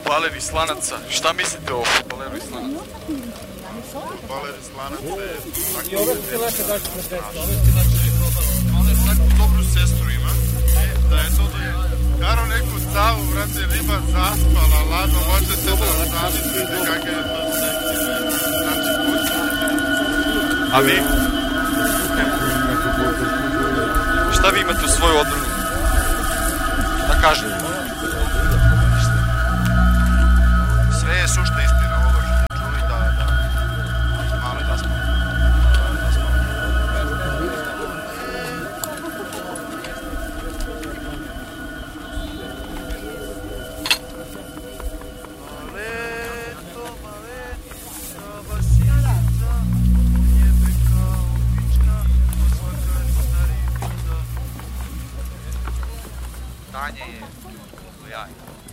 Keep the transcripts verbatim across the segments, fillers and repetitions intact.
Fudbaler iz Slanaca. Šta mislite o fudbaleru iz Slanaca? Fudbaler iz Slanaca je... I ove su ti lepe daći na decu. Ove su ti lepe Ona je tako dobru sestru ima, da je to da je karo neku cavu, vrate, riba zaspala, ladno, možete da zamislite kakav je to sekcija. Znači, A vi? Šta vi imate u svoju odbranu? Da kažete? sve je sušta istina ovoga što ste čuli, da, da, malo da smo, da smo. Maleto, maleto, vasica, jebe kao pička, svaka starica. Tanje je jaj.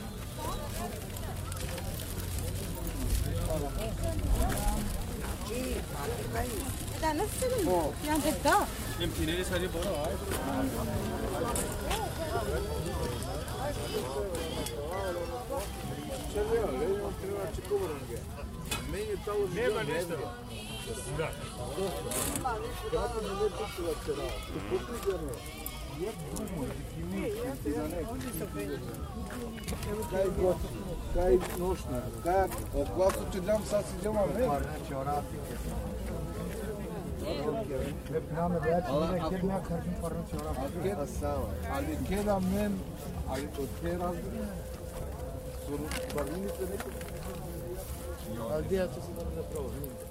Da, nasıl? Yani da. Emtileri sadece bana ait. Nema ništa. Da. Kaj kaj nošna, kaj oglasu će dam sad si djema ne? Ali keda men, ali od te razine, su barvinice neke? Ali gdje ja to se da zapravo?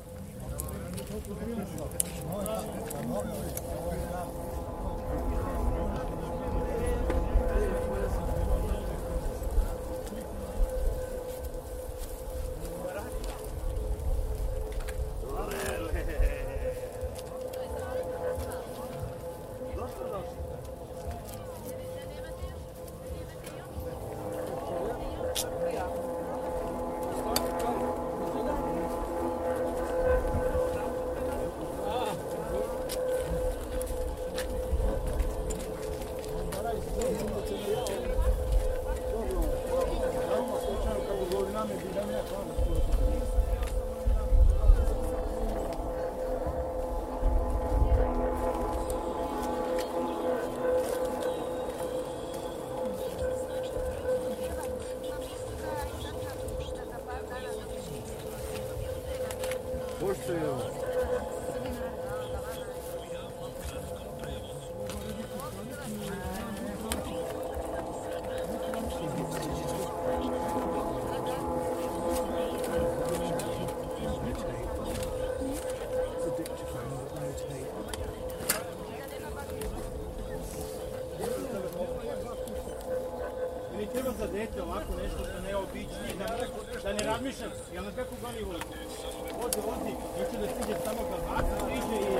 Treba za dete ovako nešto što ne obični, da, da ne razmišljam, jel na kako goni vozi? Vozi, vozi, neću da stiđe samo ga baka, stiže i...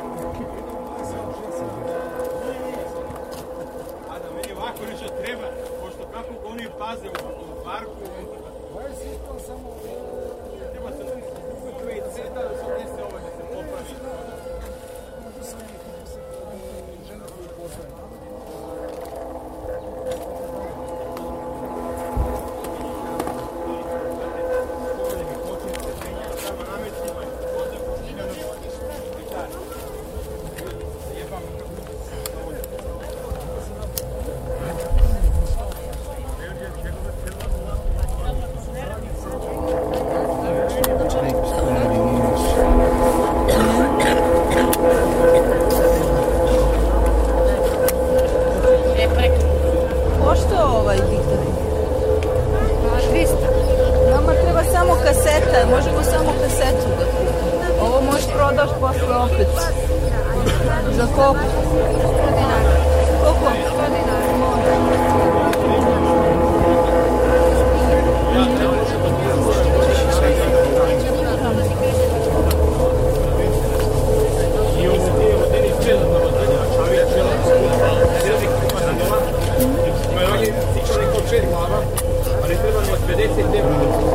A da meni ovako nešto treba, pošto kako oni paze u parku... Ovo je sistem samo... Treba se koji ceta da se desi ovo da se popravi. Možemo samo kasetu da kupimo. Ovo možeš prodaš posle opet. Za koliko? Koliko? Ali treba mi od pedeset evra.